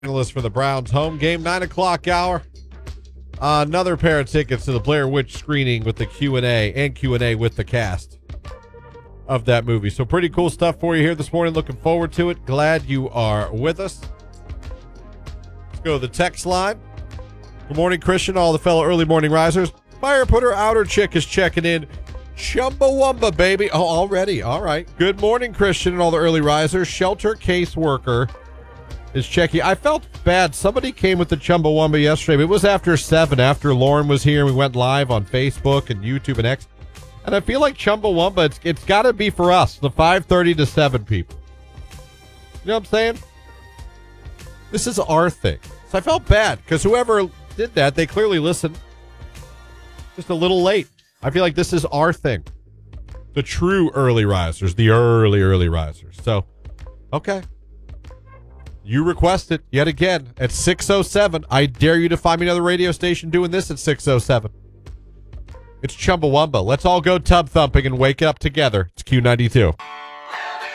Analyst for the Browns home game, 9 o'clock hour. Another pair of tickets to the Blair Witch screening with the Q&A with the cast of that movie. So pretty cool stuff for you here this morning. Looking forward to it. Glad you are with us. Let's go to the text line. Good morning, Christian, all the fellow early morning risers. Fire putter outer chick is checking in. Chumbawamba, baby. Oh, already. All right. Good morning, Christian, and all the early risers. Shelter caseworker is checking. I felt bad. Somebody came with the Chumbawamba yesterday, but it was after 7, after Lauren was here. We went live on Facebook and YouTube and X. And I feel like Chumbawamba, it's got to be for us, the 5:30 to 7 people. You know what I'm saying? This is our thing. So I felt bad because whoever did that, they clearly listened. Just a little late. I feel like this is our thing. The true early risers, the early risers. So, okay. You request it yet again at 6:07. I dare you to find me another radio station doing this at 6:07. It's Chumbawamba. Let's all go tub thumping and wake up together. It's Q92.